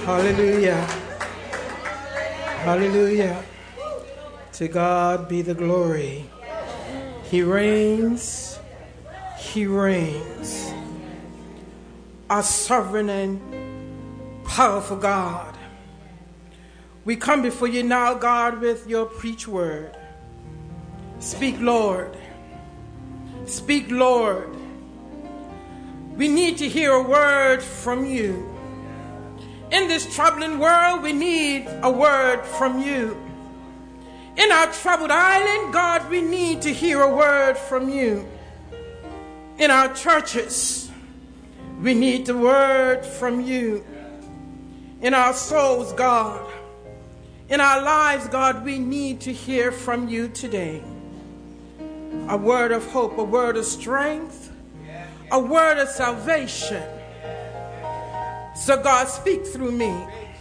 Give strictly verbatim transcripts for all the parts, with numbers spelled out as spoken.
Hallelujah. Hallelujah. To God be the glory. He reigns. He reigns. Our sovereign and powerful God. We come before you now, God, with your preach word. Speak, Lord. Speak, Lord. We need to hear a word from you. In this troubling world, we need a word from you. In our troubled island, God, we need to hear a word from you. In our churches, we need the word from you. In our souls, God, in our lives, God, we need to hear from you today. A word of hope, a word of strength, a word of salvation. So God, speak through me.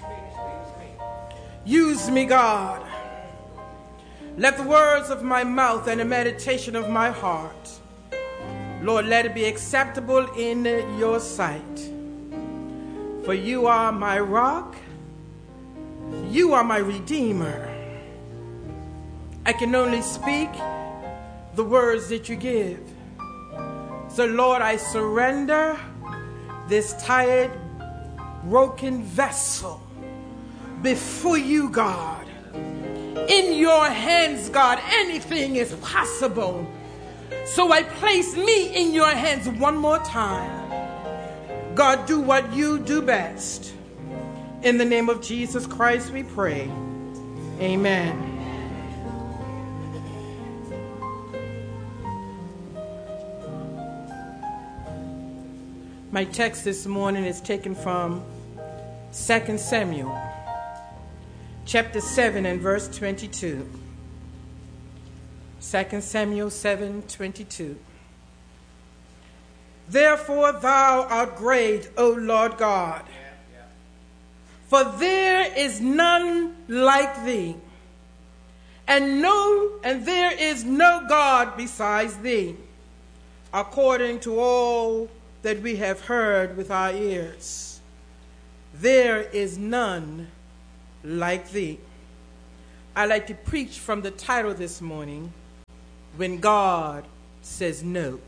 Use me, God. Let the words of my mouth and the meditation of my heart, Lord, let it be acceptable in your sight. For you are my rock. You are my redeemer. I can only speak the words that you give. So, Lord, I surrender this tired, broken vessel before you, God. In your hands, God, anything is possible. So I place me in your hands one more time. God, do what you do best. In the name of Jesus Christ we pray. Amen. My text this morning is taken from Second Samuel, chapter seven and verse twenty-two. Second Samuel seven twenty-two. Therefore thou art great, O Lord God, for there is none like thee, and no, and there is no God besides thee, according to all that we have heard with our ears. There is none like thee. I like to preach from the title this morning, When God Says No.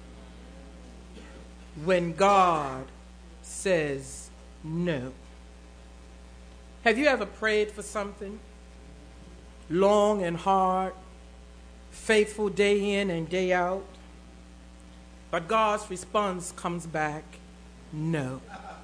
When God Says No. Have you ever prayed for something long and hard, faithful day in and day out, but God's response comes back, no?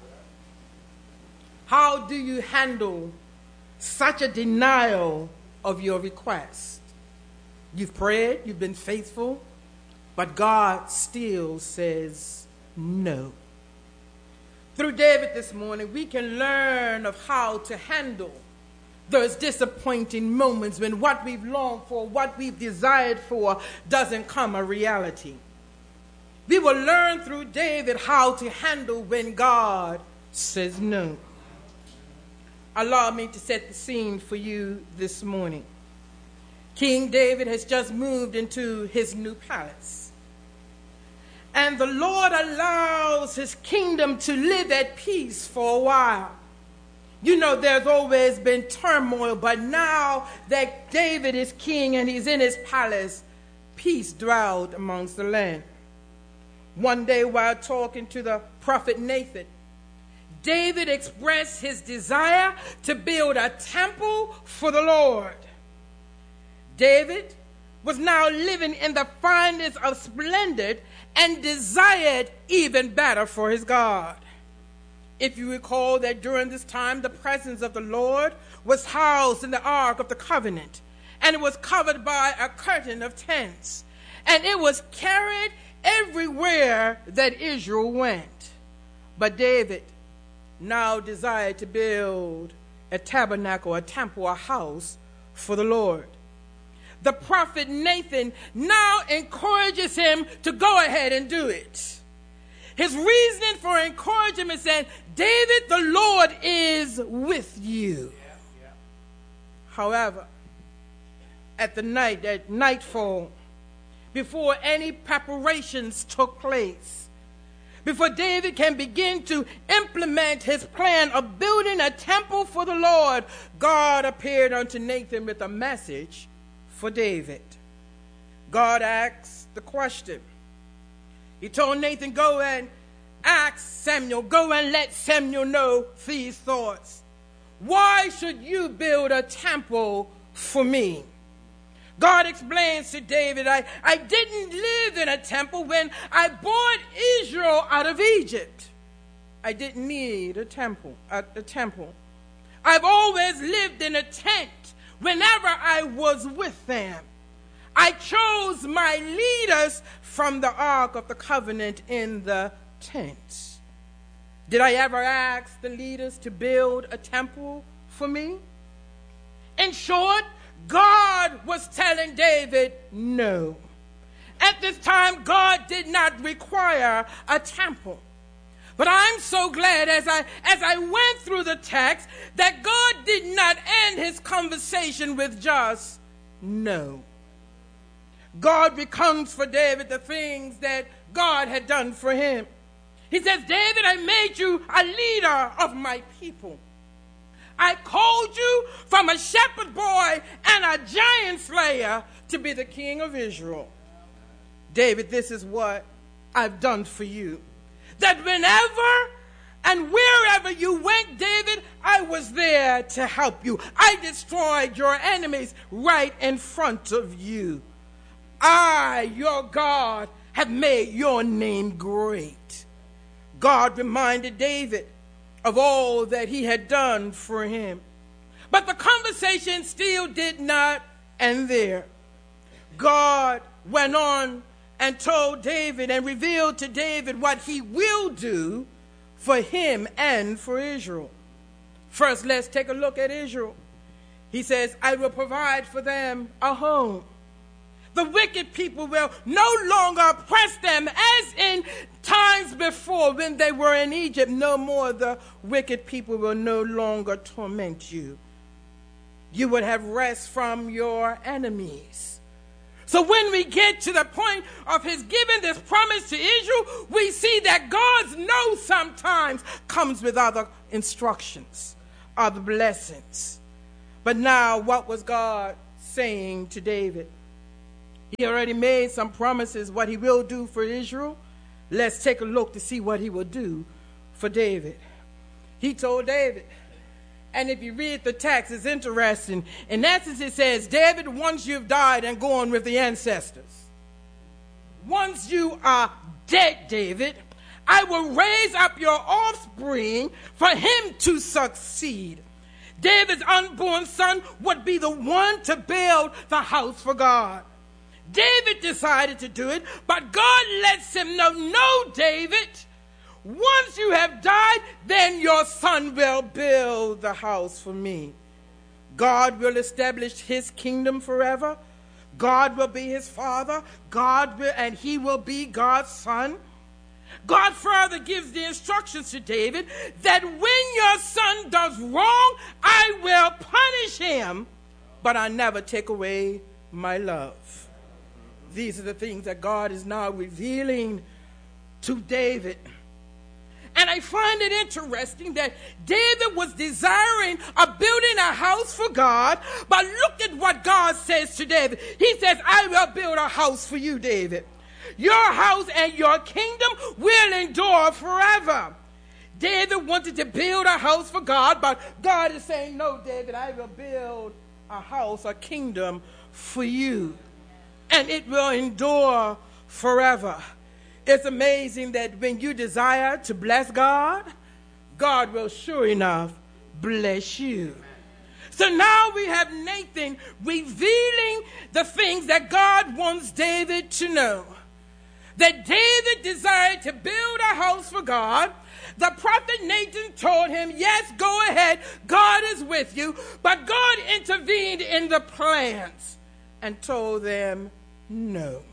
How do you handle such a denial of your request? You've prayed, you've been faithful, but God still says no. Through David this morning, we can learn of how to handle those disappointing moments when what we've longed for, what we've desired for, doesn't come a reality. We will learn through David how to handle when God says no. Allow me to set the scene for you this morning. King David has just moved into his new palace. And the Lord allows his kingdom to live at peace for a while. You know, there's always been turmoil, but now that David is king and he's in his palace, peace dwelled amongst the land. One day while talking to the prophet Nathan, David expressed his desire to build a temple for the Lord. David was now living in the finest of splendor and desired even better for his God. If you recall that during this time, the presence of the Lord was housed in the Ark of the Covenant, and it was covered by a curtain of tents, and it was carried everywhere that Israel went. But David now desired to build a tabernacle, a temple, a house for the Lord. The prophet Nathan now encourages him to go ahead and do it. His reasoning for encouraging him is saying, David, the Lord is with you. Yeah, yeah. However, at the night, at nightfall, before any preparations took place, Before David can begin to implement his plan of building a temple for the Lord, God appeared unto Nathan with a message for David. God asked the question. He told Nathan, go and ask Samuel, go and let Samuel know these thoughts. Why should you build a temple for me? God explains to David, I, I didn't live in a temple when I brought Israel out of Egypt. I didn't need a temple, a, a temple. I've always lived in a tent whenever I was with them. I chose my leaders from the Ark of the Covenant in the tent. Did I ever ask the leaders to build a temple for me? In short, God was telling David no. At this time, God did not require a temple. But I'm so glad as I as I went through the text that God did not end his conversation with just no. God becomes for David the things that God had done for him. He says, David, I made you a leader of my people. I called you from a shepherd boy and a giant slayer to be the king of Israel. David, this is what I've done for you. That whenever and wherever you went, David, I was there to help you. I destroyed your enemies right in front of you. I, your God, have made your name great. God reminded David of all that he had done for him. But the conversation still did not end there. God went on and told David and revealed to David what he will do for him and for Israel. First, let's take a look at Israel. He says, I will provide for them a home. The wicked people will no longer oppress them as in times before when they were in Egypt. No more the wicked people will no longer torment you. You would have rest from your enemies. So when we get to the point of his giving this promise to Israel, we see that God's no sometimes comes with other instructions, other blessings. But now what was God saying to David? He already made some promises what he will do for Israel. Let's take a look to see what he will do for David. He told David, and if you read the text, it's interesting. In essence, it says, David, once you've died and gone with the ancestors, once you are dead, David, I will raise up your offspring for him to succeed. David's unborn son would be the one to build the house for God. David decided to do it, but God lets him know, no, David, once you have died, then your son will build the house for me. God will establish his kingdom forever. God will be his father. God will, and he will be God's son. God further gives the instructions to David that when your son does wrong, I will punish him, but I never take away my love. These are the things that God is now revealing to David. And I find it interesting that David was desiring of building a house for God, but look at what God says to David. He says, I will build a house for you, David. Your house and your kingdom will endure forever. David wanted to build a house for God, but God is saying, no, David, I will build a house, a kingdom for you. And it will endure forever. It's amazing that when you desire to bless God, God will sure enough bless you. So now we have Nathan revealing the things that God wants David to know. That David desired to build a house for God. The prophet Nathan told him, yes, go ahead, God is with you. But God intervened in the plans and told them no.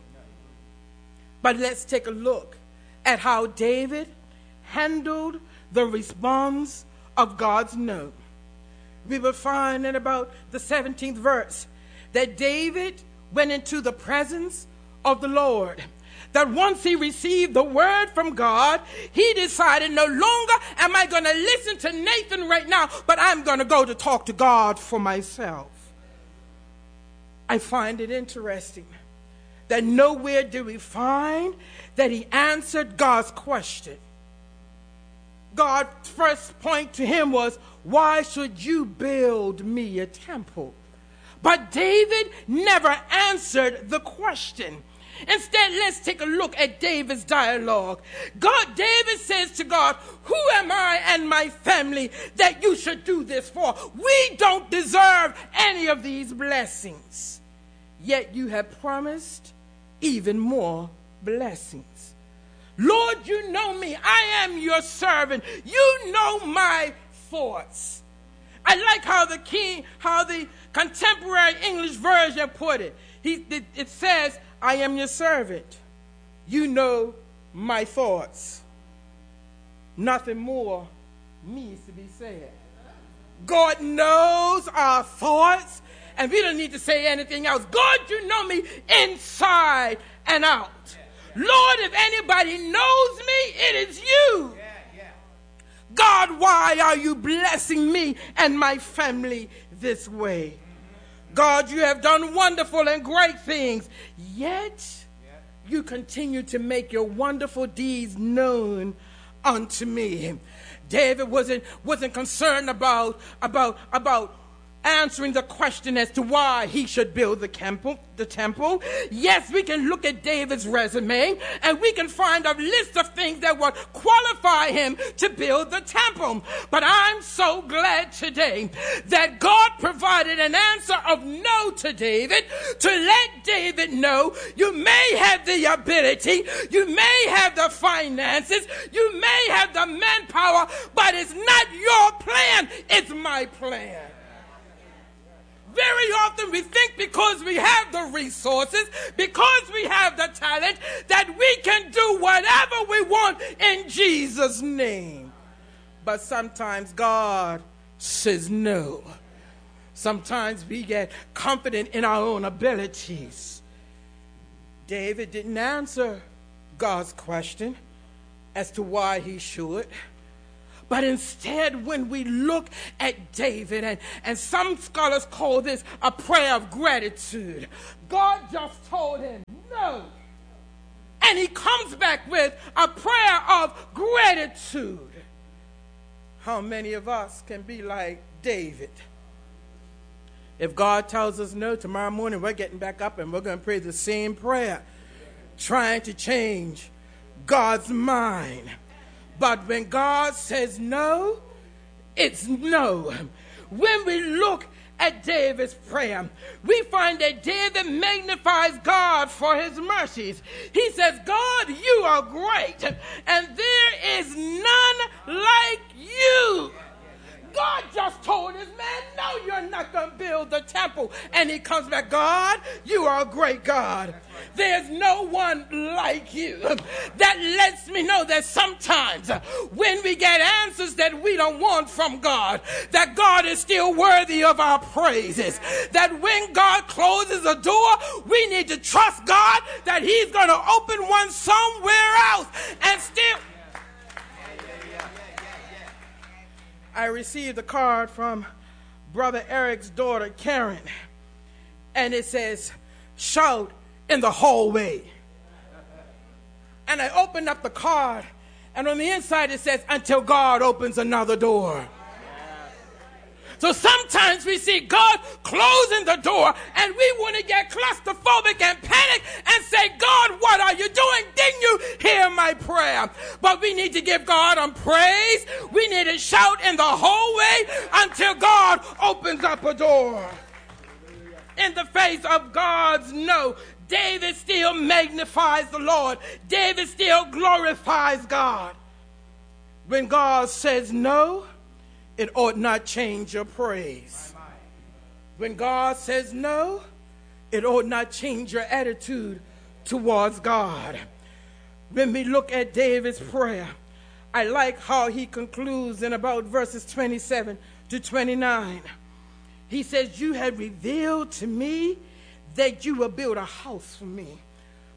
But let's take a look at how David handled the response of God's no. We will find in about the seventeenth verse that David went into the presence of the Lord. that once he received the word from God, he decided no longer am I going to listen to Nathan right now, but I'm going to go to talk to God for myself. I find it interesting that nowhere do we find that he answered God's question. God's first point to him was, why should you build me a temple? But David never answered the question. Instead, let's take a look at David's dialogue. God, David says to God, who am I and my family that you should do this for? We don't deserve any of these blessings. Yet you have promised even more blessings. Lord, you know me. I am your servant. You know my thoughts. I like how the king, how the contemporary English version put it. He, it, it says, I am your servant. You know my thoughts. Nothing more needs to be said. God knows our thoughts, and we don't need to say anything else. God, you know me inside and out. Lord, if anybody knows me, it is you. God, why are you blessing me and my family this way? God, you have done wonderful and great things, yet you continue to make your wonderful deeds known unto me. David wasn't, wasn't concerned about, about, about answering the question as to why he should build the temple, the temple. Yes, we can look at David's resume and we can find a list of things that would qualify him to build the temple. But I'm so glad today that God provided an answer of no to David to let David know you may have the ability, you may have the finances, you may have the manpower, but it's not your plan, it's my plan. Very often we think because we have the resources, because we have the talent, that we can do whatever we want in Jesus' name. But sometimes God says no. Sometimes we get confident in our own abilities. David didn't answer God's question as to why he should. But instead, when we look at David, and, and some scholars call this a prayer of gratitude, God just told him no. And he comes back with a prayer of gratitude. How many of us can be like David? If God tells us no, tomorrow morning we're getting back up and we're going to pray the same prayer, trying to change God's mind. But when God says no, it's no. When we look at David's prayer, we find that David magnifies God for his mercies. He says, God, you are great, and there is none like you. God just told his man, no, you're not going to build the temple. And he comes back, God, you are a great God. There's no one like you. That lets me know that sometimes when we get answers that we don't want from God, that God is still worthy of our praises. That when God closes a door, we need to trust God that he's going to open one somewhere else and still... I received a card from Brother Eric's daughter, Karen, and it says, shout in the hallway. And I opened up the card, and on the inside it says, until God opens another door. So sometimes we see God closing the door and we want to get claustrophobic and panic and say, God, what are you doing? Didn't you hear my prayer? But we need to give God a praise. We need to shout in the hallway until God opens up a door. In the face of God's no, David still magnifies the Lord. David still glorifies God. When God says no, it ought not change your praise. When God says no, it ought not change your attitude towards God. When we look at David's prayer, I like how he concludes in about verses twenty-seven to twenty-nine. He says, you have revealed to me that you will build a house for me.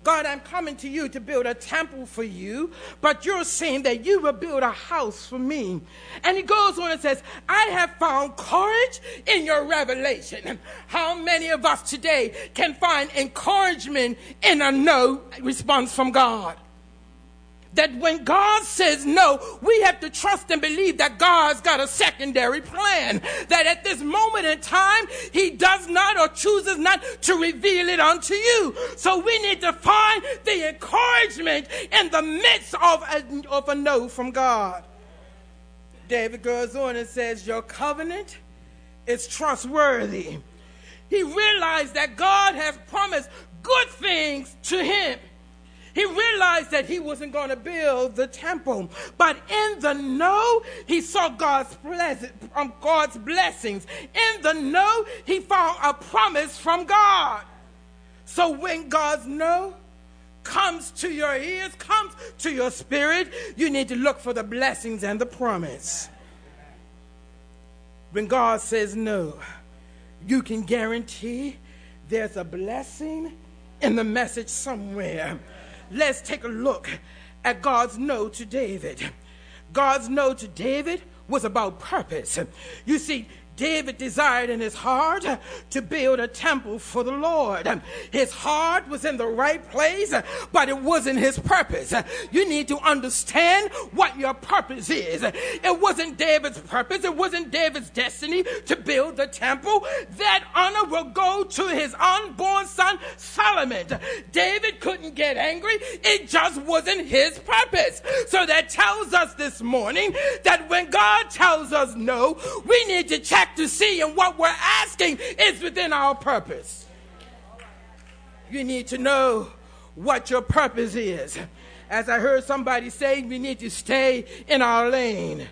God, I'm coming to you to build a temple for you, but you're saying that you will build a house for me. And he goes on and says, I have found courage in your revelation. How many of us today can find encouragement in a no response from God? That when God says no, we have to trust and believe that God's got a secondary plan. That at this moment in time, he does not or chooses not to reveal it unto you. So we need to find the encouragement in the midst of a, of a no from God. David goes on and says, your covenant is trustworthy. He realized that God has promised good things to him. He realized that he wasn't going to build the temple. But in the no, he saw God's, bless- um, God's blessings. In the no, he found a promise from God. So when God's no comes to your ears, comes to your spirit, you need to look for the blessings and the promise. When God says no, you can guarantee there's a blessing in the message somewhere. Let's take a look at God's no to David. God's no to David was about purpose. You see, David desired in his heart to build a temple for the Lord. His heart was in the right place, but it wasn't his purpose. You need to understand what your purpose is. It wasn't David's purpose. It wasn't David's destiny to build the temple. That honor will go to his unborn son, Solomon. David couldn't get angry. It just wasn't his purpose. So that tells us this morning that when God tells us no, we need to check to see and what we're asking is within our purpose. You need to know what your purpose is. As I heard somebody say, we need to stay in our lane.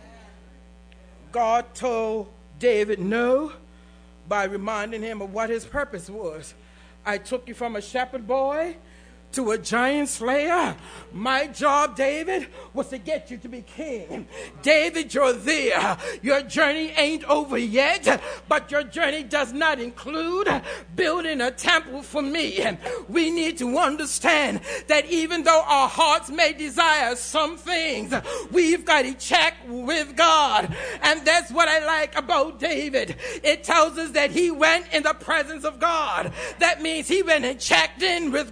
God told David no by reminding him of what his purpose was. I took you from a shepherd boy to a giant slayer. My job, David, was to get you to be king. David, you're there. Your journey ain't over yet, but your journey does not include building a temple for me. We need to understand that even though our hearts may desire some things, we've got to check with God. And that's what I like about David. It tells us that he went in the presence of God. That means he went and checked in with